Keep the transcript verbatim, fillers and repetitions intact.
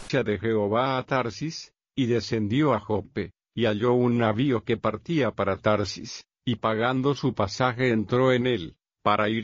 de Jehová a Tarsis, y descendió a Joppe, y halló un navío que partía para Tarsis, y pagando su pasaje entró en él, para ir